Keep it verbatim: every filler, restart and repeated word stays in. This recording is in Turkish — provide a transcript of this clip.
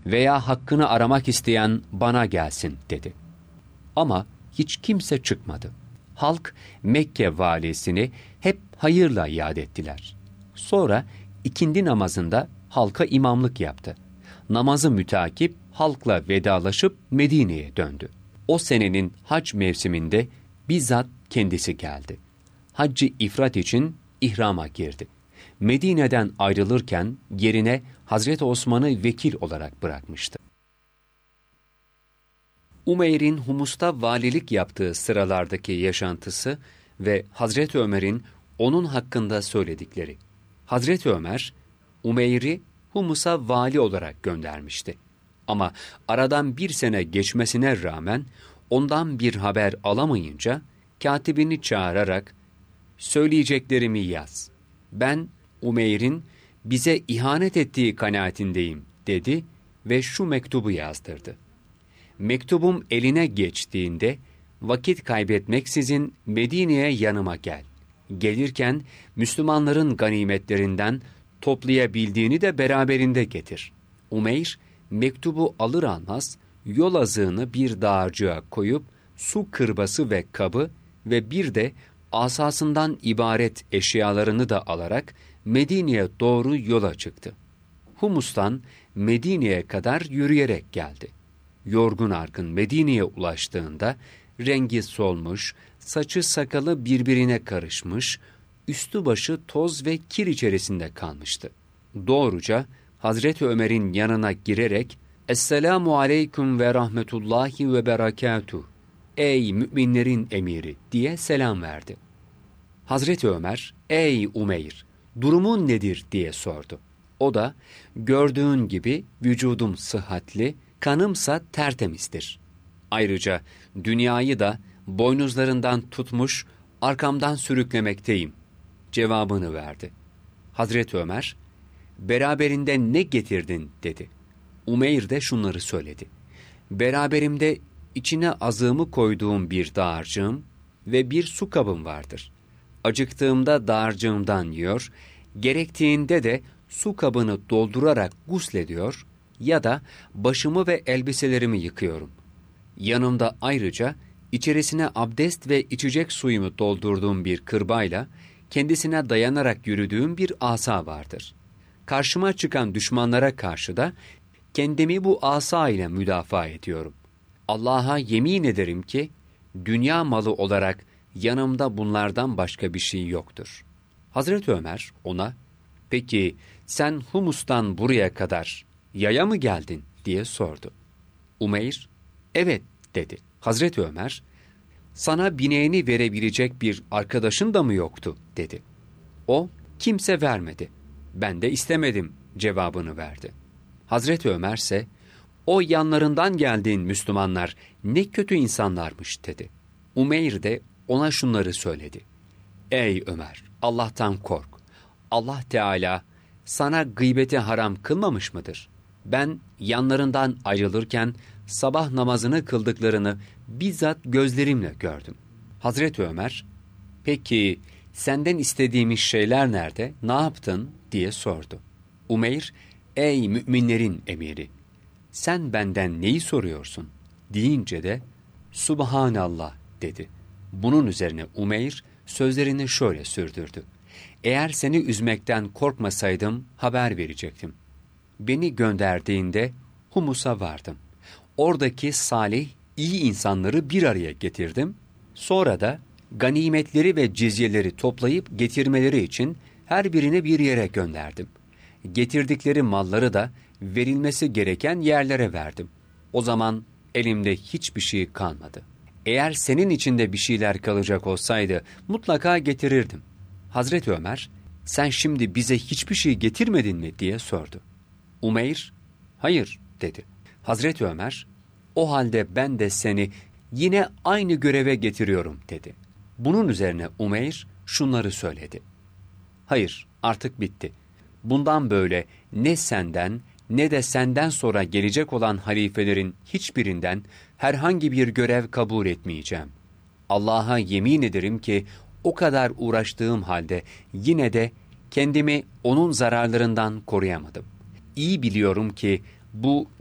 veya hakkını aramak isteyen bana gelsin dedi. Ama hiç kimse çıkmadı. Halk Mekke valisini hep hayırla yad ettiler. Sonra ikindi namazında halka imamlık yaptı. Namazı mütakip halkla vedalaşıp Medine'ye döndü. O senenin hac mevsiminde bizzat kendisi geldi. Haccı ifrat için ihrama girdi. Medine'den ayrılırken yerine Hazreti Osman'ı vekil olarak bırakmıştı. Umeyr'in Humus'ta valilik yaptığı sıralardaki yaşantısı ve Hazreti Ömer'in onun hakkında söyledikleri. Hazreti Ömer, Umeyr'i Humus'a vali olarak göndermişti. Ama aradan bir sene geçmesine rağmen ondan bir haber alamayınca katibini çağırarak "Söyleyeceklerimi yaz. Ben Umeyr'in bize ihanet ettiği kanaatindeyim" dedi ve şu mektubu yazdırdı. "Mektubum eline geçtiğinde vakit kaybetmeksizin Medine'ye yanıma gel. Gelirken Müslümanların ganimetlerinden toplayabildiğini de beraberinde getir." Umeyr mektubu alır almaz yol azığını bir dağarcığa koyup su kırbası ve kabı ve bir de asasından ibaret eşyalarını da alarak Medine'ye doğru yola çıktı. Humus'tan Medine'ye kadar yürüyerek geldi. Yorgun argın Medine'ye ulaştığında rengi solmuş, saçı sakalı birbirine karışmış, üstü başı toz ve kir içerisinde kalmıştı. Doğruca Hazreti Ömer'in yanına girerek "Esselamu aleyküm ve rahmetullahi ve berekatuh. Ey müminlerin emiri" diye selam verdi. Hazreti Ömer, "Ey Umeyr, durumun nedir?" diye sordu. O da, "Gördüğün gibi vücudum sıhhatli, kanımsa tertemizdir. Ayrıca dünyayı da boynuzlarından tutmuş, arkamdan sürüklemekteyim" cevabını verdi. Hazreti Ömer, "Beraberinde ne getirdin?" dedi. Umeyr de şunları söyledi. "Beraberimde içine azığımı koyduğum bir dağarcığım ve bir su kabım vardır. Acıktığımda dağarcığımdan yiyor, gerektiğinde de su kabını doldurarak guslediyor ya da başımı ve elbiselerimi yıkıyorum. Yanımda ayrıca içerisine abdest ve içecek suyumu doldurduğum bir kırbayla kendisine dayanarak yürüdüğüm bir asa vardır. Karşıma çıkan düşmanlara karşı da kendimi bu asa ile müdafaa ediyorum. Allah'a yemin ederim ki dünya malı olarak yanımda bunlardan başka bir şey yoktur." Hazreti Ömer ona, "Peki sen Humus'tan buraya kadar yaya mı geldin?" diye sordu. Umeyr, "Evet" dedi. Hazreti Ömer, "Sana bineğini verebilecek bir arkadaşın da mı yoktu?" dedi. O, "Kimse vermedi. Ben de istemedim" cevabını verdi. Hazreti Ömer ise, "O yanlarından geldiğin Müslümanlar ne kötü insanlarmış" dedi. Umeyr de ona şunları söyledi. "Ey Ömer, Allah'tan kork. Allah Teala sana gıybeti haram kılmamış mıdır? Ben yanlarından ayrılırken sabah namazını kıldıklarını bizzat gözlerimle gördüm." Hazreti Ömer, "Peki senden istediğimiz şeyler nerede, ne yaptın?" diye sordu. Umeyr, "Ey müminlerin emiri, sen benden neyi soruyorsun?" deyince de "Subhanallah" dedi. Bunun üzerine Umeyr sözlerini şöyle sürdürdü. "Eğer seni üzmekten korkmasaydım haber verecektim. Beni gönderdiğinde Humus'a vardım. Oradaki salih, iyi insanları bir araya getirdim. Sonra da ganimetleri ve cizyeleri toplayıp getirmeleri için her birini bir yere gönderdim. Getirdikleri malları da verilmesi gereken yerlere verdim. O zaman elimde hiçbir şey kalmadı. Eğer senin içinde bir şeyler kalacak olsaydı mutlaka getirirdim." Hazreti Ömer, "Sen şimdi bize hiçbir şey getirmedin mi?" diye sordu. Umeyr, "Hayır" dedi. Hazreti Ömer, "O halde ben de seni yine aynı göreve getiriyorum" dedi. Bunun üzerine Umeyr şunları söyledi. "Hayır, artık bitti. Bundan böyle ne senden ne de senden sonra gelecek olan halifelerin hiçbirinden herhangi bir görev kabul etmeyeceğim. Allah'a yemin ederim ki o kadar uğraştığım halde yine de kendimi onun zararlarından koruyamadım. İyi biliyorum ki bu